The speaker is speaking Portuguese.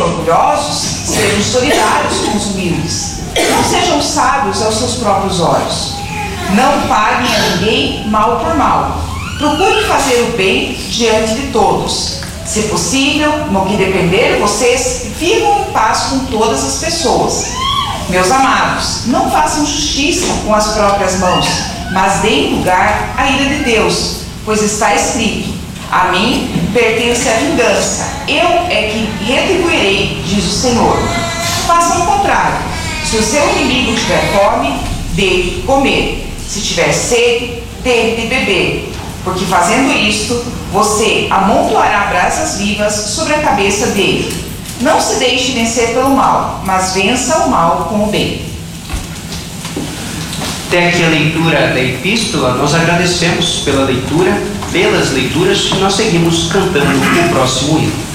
orgulhosos, sejam solidários com os humildes. Não sejam sábios aos seus próprios olhos. Não paguem a ninguém mal por mal. Procurem fazer o bem diante de todos. Se possível, no que depender, vocês vivam em paz com todas as pessoas. Meus amados, não façam justiça com as próprias mãos, mas deem lugar à ira de Deus, pois está escrito: a mim pertence a vingança, eu é que retribuirei, diz o Senhor. Façam o contrário. Se o seu inimigo tiver fome, dê-lhe de comer. Se tiver sede, dê-lhe de beber. Porque fazendo isto, você amontoará brasas vivas sobre a cabeça dele. Não se deixe vencer pelo mal, mas vença o mal com o bem. Até aqui a leitura da epístola. Nós agradecemos pela leitura, pelas leituras, e nós seguimos cantando o próximo hino.